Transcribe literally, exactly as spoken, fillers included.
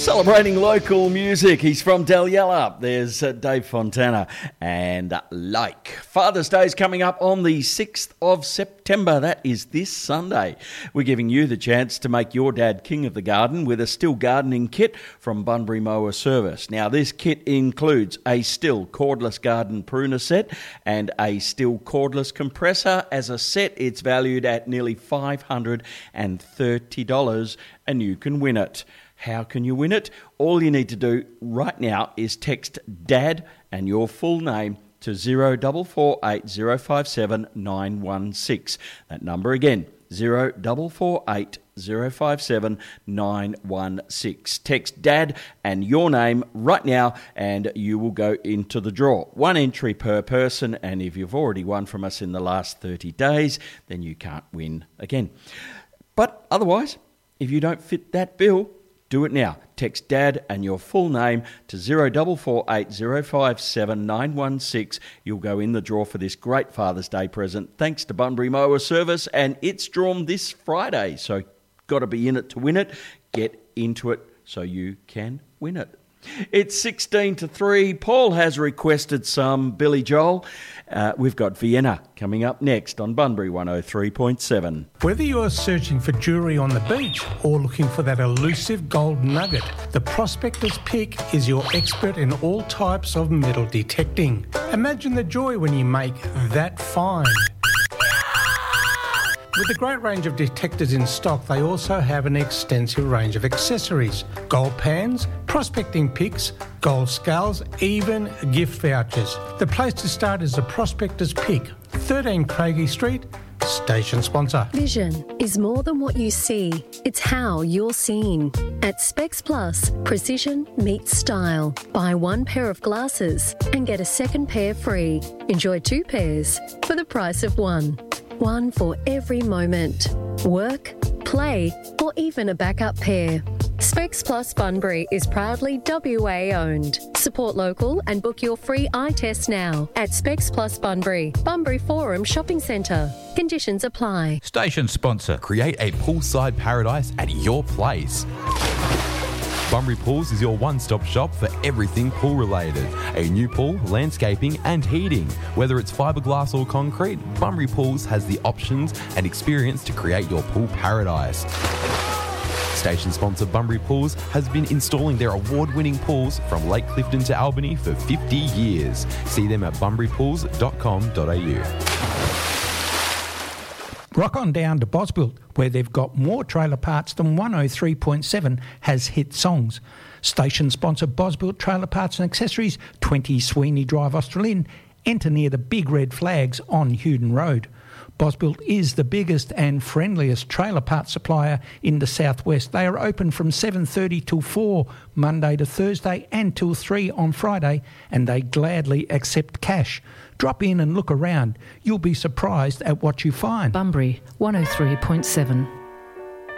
Celebrating local music, he's from Dalyella. There's uh, Dave Fontana and uh, Like. Father's Day is coming up on the sixth of September. That is this Sunday. We're giving you the chance to make your dad king of the garden with a Stihl gardening kit from Bunbury Mower Service. Now, this kit includes a Stihl cordless garden pruner set and a Stihl cordless compressor. As a set, it's valued at nearly five hundred thirty dollars, and you can win it. How can you win it? All you need to do right now is text DAD and your full name to zero four four eight zero five seven nine one six. That number again, zero four four eight zero five seven nine one six. Text DAD and your name right now and you will go into the draw. One entry per person, and if you've already won from us in the last thirty days, then you can't win again. But otherwise, if you don't fit that bill, do it now. Text DAD and your full name to zero four four eight zero five seven nine one six. You'll go in the draw for this great Father's Day present thanks to Bunbury Mower Service, and it's drawn this Friday. So got to be in it to win it. Get into it so you can win it. It's sixteen to three. Paul has requested some Billy Joel. Uh, we've got Vienna coming up next on Bunbury one oh three point seven. Whether you're searching for jewellery on the beach or looking for that elusive gold nugget, the Prospector's Pick is your expert in all types of metal detecting. Imagine the joy when you make that find. With a great range of detectors in stock, they also have an extensive range of accessories. Gold pans, prospecting picks, gold scales, even gift vouchers. The place to start is the Prospector's Pick, thirteen Craigie Street, station sponsor. Vision is more than what you see. It's how you're seen. At Specs Plus, precision meets style. Buy one pair of glasses and get a second pair free. Enjoy two pairs for the price of one. One for every moment. Work, play, or even a backup pair. Specs Plus Bunbury is proudly W A owned. Support local and book your free eye test now at Specs Plus Bunbury, Bunbury Forum Shopping Centre. Conditions apply. Station sponsor. Create a poolside paradise at your place. Bunbury Pools is your one-stop shop for everything pool-related. A new pool, landscaping and heating. Whether it's fiberglass or concrete, Bunbury Pools has the options and experience to create your pool paradise. Station sponsor Bunbury Pools has been installing their award-winning pools from Lake Clifton to Albany for fifty years. See them at bunbury pools dot com dot a u. Rock on down to Bosbuilt, where they've got more trailer parts than one oh three point seven has hit songs. Station sponsor Bosbuilt Trailer Parts and Accessories, twenty Sweeney Drive, Australind. Enter near the big red flags on Hewden Road. Bosbuilt is the biggest and friendliest trailer parts supplier in the southwest. They are open from seven thirty till four, Monday to Thursday, and till three on Friday, and they gladly accept cash. Drop in and look around. You'll be surprised at what you find. Bunbury one oh three point seven.